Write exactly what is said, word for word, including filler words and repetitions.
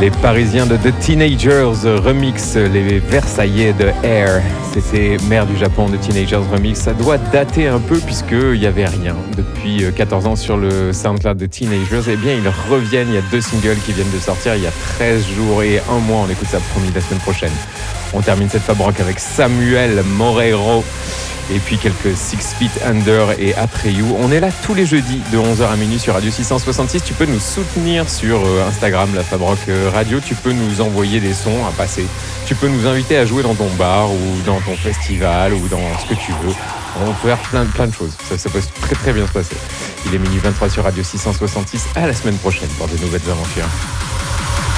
Les Parisiens de The Teenagers Remix, les Versaillais de Air. C'était Mère du Japon de Teenagers Remix. Ça doit dater un peu puisqu'il n'y avait rien depuis quatorze ans sur le SoundCloud de Teenagers. Eh bien, ils reviennent. Il y a deux singles qui viennent de sortir il y a treize jours et un mois. On écoute ça promis la semaine prochaine. On termine cette Fab Rock avec Samuel Moreiro. Et puis quelques Six Feet Under et Atreyu. On est là tous les jeudis de onze heures à minuit sur Radio six cent soixante-six. Tu peux nous soutenir sur Instagram, la Fab Rock Radio. Tu peux nous envoyer des sons à passer. Tu peux nous inviter à jouer dans ton bar ou dans ton festival ou dans ce que tu veux. On peut faire plein, plein de choses. Ça, ça peut très très bien se passer. Il est minuit vingt-trois sur Radio six cent soixante-six. À la semaine prochaine pour de nouvelles aventures.